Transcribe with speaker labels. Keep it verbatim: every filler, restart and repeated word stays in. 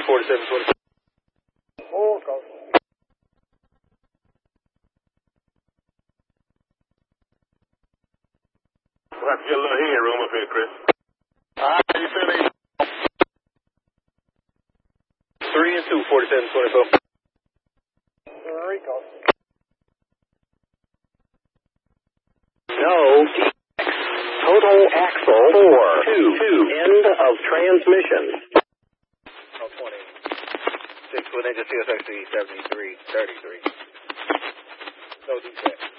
Speaker 1: forty-seven twenty-four.
Speaker 2: Full call.
Speaker 3: We'll have to get a little head room up here, Chris.
Speaker 1: Alright, you feel me? Three and two, forty-seven twenty-four.
Speaker 2: Three call.
Speaker 1: No, T X. Total axle four, two, two. End of transmission.
Speaker 4: Oh, twenty. Six with engine C S X C seventy-three thirty-three. No defect.